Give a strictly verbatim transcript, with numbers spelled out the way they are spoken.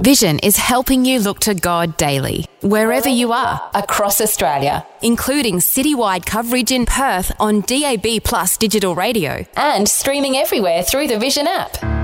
Vision is helping you look to God daily, wherever you are, across Australia, including citywide coverage in Perth on D A B Plus digital radio and streaming everywhere through the Vision app.